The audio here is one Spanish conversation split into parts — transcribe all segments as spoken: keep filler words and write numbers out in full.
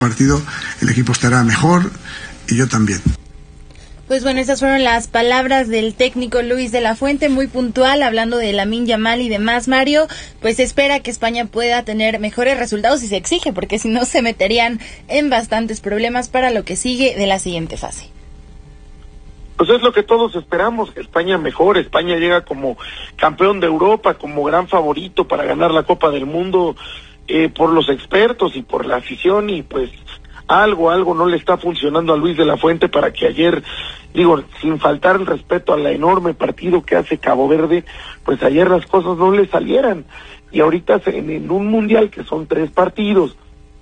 partido el equipo estará mejor y yo también. Pues bueno, esas fueron las palabras del técnico Luis de la Fuente, muy puntual, hablando de Lamine Yamal y demás. Mario, pues espera que España pueda tener mejores resultados y se exige, porque si no se meterían en bastantes problemas para lo que sigue de la siguiente fase. Pues es lo que todos esperamos, que España mejore. España llega como campeón de Europa, como gran favorito para ganar la Copa del Mundo, eh, por los expertos y por la afición, y pues algo, algo no le está funcionando a Luis de la Fuente para que ayer, digo, sin faltar el respeto al enorme partido que hace Cabo Verde, pues ayer las cosas no le salieran. Y ahorita en, en un mundial que son tres partidos,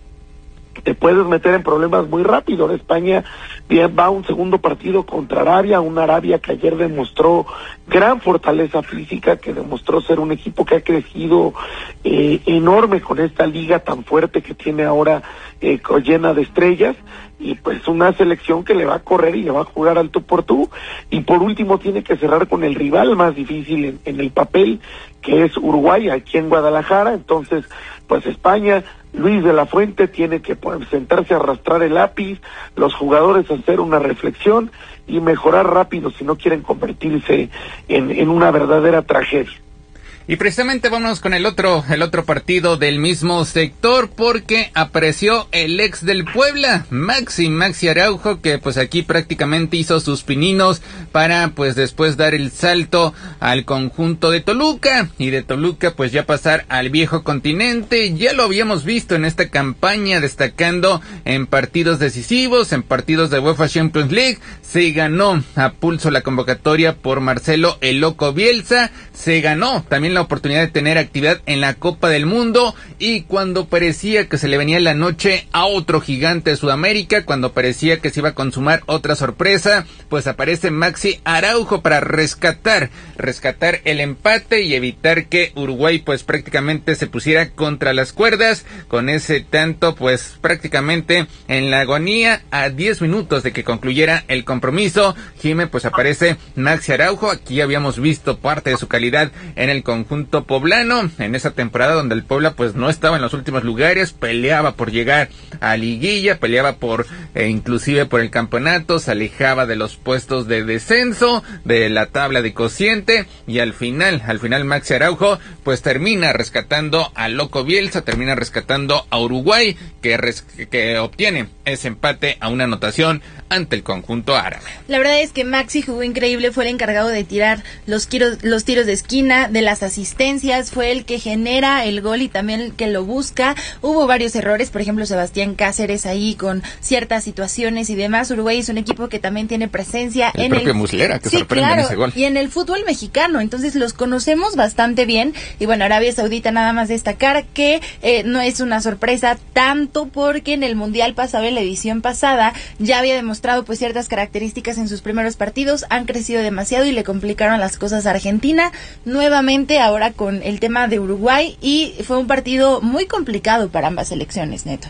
te puedes meter en problemas muy rápido. Ahora España va a un segundo partido contra Arabia, una Arabia que ayer demostró gran fortaleza física, que demostró ser un equipo que ha crecido eh, enorme con esta liga tan fuerte que tiene ahora, eh, llena de estrellas, y pues una selección que le va a correr y le va a jugar al tú por tú. Y por último tiene que cerrar con el rival más difícil en, en el papel, que es Uruguay, aquí en Guadalajara. Entonces, pues España, Luis de la Fuente tiene que pues, sentarse a arrastrar el lápiz, los jugadores hacer una reflexión y mejorar rápido si no quieren convertirse en, en una verdadera tragedia. Y precisamente vámonos con el otro, el otro partido del mismo sector, porque apareció el ex del Puebla, Maxi, Maxi Araujo, que pues aquí prácticamente hizo sus pininos para pues después dar el salto al conjunto de Toluca, y de Toluca pues ya pasar al viejo continente. Ya lo habíamos visto en esta campaña, destacando en partidos decisivos, en partidos de UEFA Champions League. Se ganó a pulso la convocatoria por Marcelo el Loco Bielsa, se ganó también la oportunidad de tener actividad en la Copa del Mundo, y cuando parecía que se le venía la noche a otro gigante de Sudamérica, cuando parecía que se iba a consumar otra sorpresa, pues aparece Maxi Araujo para rescatar, rescatar el empate y evitar que Uruguay pues prácticamente se pusiera contra las cuerdas, con ese tanto pues prácticamente en la agonía, a diez minutos de que concluyera el compromiso. Jime, pues aparece Maxi Araujo. Aquí habíamos visto parte de su calidad en el conjunto poblano, en esa temporada donde el Puebla pues no estaba en los últimos lugares, peleaba por llegar a liguilla, peleaba por eh, inclusive por el campeonato, se alejaba de los puestos de descenso, de la tabla de cociente, y al final, al final Maxi Araujo pues termina rescatando a Loco Bielsa, termina rescatando a Uruguay, que, res, que obtiene ese empate a una anotación ante el conjunto árabe. La verdad es que Maxi jugó increíble, fue el encargado de tirar los tiros, los tiros de esquina, de las asistencias, fue el que genera el gol y también el que lo busca. Hubo varios errores, por ejemplo Sebastián Cáceres ahí con ciertas situaciones y demás. Uruguay es un equipo que también tiene presencia el en propio el Muslera, que sí, sorprende claro, en ese gol. Y en el fútbol mexicano, entonces los conocemos bastante bien. Y bueno, Arabia Saudita, nada más destacar que eh, no es una sorpresa tanto, porque en el Mundial pasado, en la edición pasada, ya había demostrado pues ciertas características en sus primeros partidos, han crecido demasiado y le complicaron las cosas a Argentina, nuevamente ahora con el tema de Uruguay, y fue un partido muy complicado para ambas selecciones, Neto.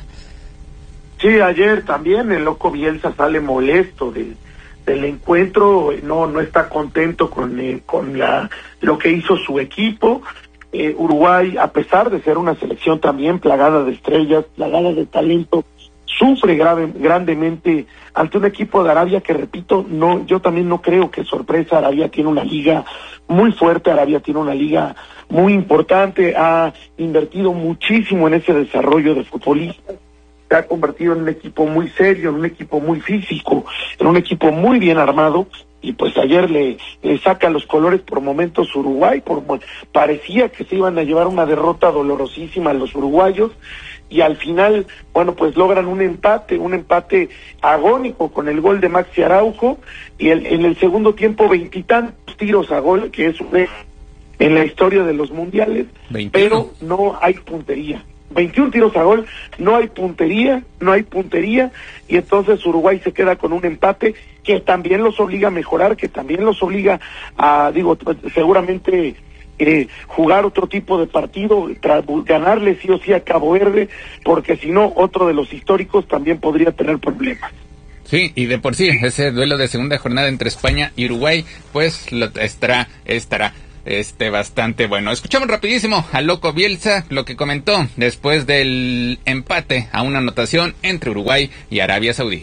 Sí, ayer también el Loco Bielsa sale molesto de, del encuentro, no no está contento con, eh, con la lo que hizo su equipo. Eh, Uruguay, a pesar de ser una selección también plagada de estrellas, plagada de talento, sufre grave, grandemente ante un equipo de Arabia que, repito, no, yo también no creo que sorpresa. Arabia tiene una liga muy fuerte, Arabia tiene una liga muy importante, ha invertido muchísimo en ese desarrollo de futbolistas, se ha convertido en un equipo muy serio, en un equipo muy físico, en un equipo muy bien armado, y pues ayer le, le saca los colores por momentos Uruguay, por, parecía que se iban a llevar una derrota dolorosísima a los uruguayos, y al final, bueno, pues logran un empate, un empate agónico con el gol de Maxi Araujo, y el, en el segundo tiempo veintitantos tiros a gol, que es un en la historia de los mundiales, veintiuno. Pero no hay puntería. veintiún tiros a gol, no hay puntería, no hay puntería, y entonces Uruguay se queda con un empate que también los obliga a mejorar, que también los obliga a, digo, seguramente eh, jugar otro tipo de partido, tra- ganarle sí o sí a Cabo Verde, porque si no, otro de los históricos también podría tener problemas. Sí, y de por sí, ese duelo de segunda jornada entre España y Uruguay, pues lo estará, estará este bastante bueno. Escuchamos rapidísimo al Loco Bielsa, lo que comentó después del empate a una anotación entre Uruguay y Arabia Saudí.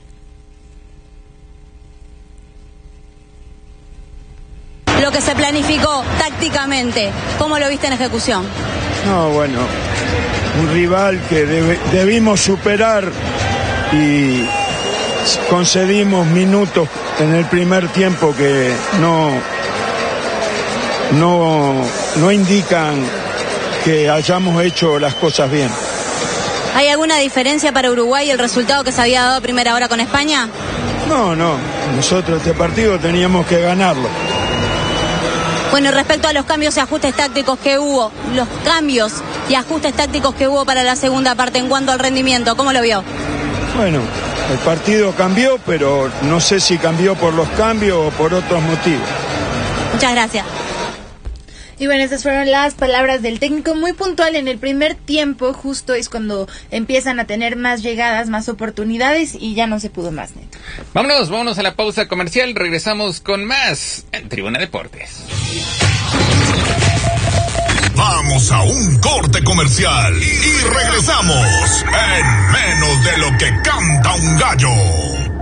Lo que se planificó tácticamente, ¿cómo lo viste en ejecución? No, bueno, un rival que debe, debimos superar y concedimos minutos en el primer tiempo que no, no, no indican que hayamos hecho las cosas bien. ¿Hay alguna diferencia para Uruguay el resultado que se había dado a primera hora con España? No, no, nosotros este partido teníamos que ganarlo. Bueno, y respecto a los cambios y ajustes tácticos que hubo, los cambios y ajustes tácticos que hubo para la segunda parte en cuanto al rendimiento, ¿cómo lo vio? Bueno, el partido cambió, pero no sé si cambió por los cambios o por otros motivos. Muchas gracias. Y bueno, esas fueron las palabras del técnico, muy puntual. En el primer tiempo justo es cuando empiezan a tener más llegadas, más oportunidades y ya no se pudo más, Neto. Vámonos, vámonos a la pausa comercial, regresamos con más en Tribuna Deportes. Vamos a un corte comercial y regresamos en menos de lo que canta un gallo.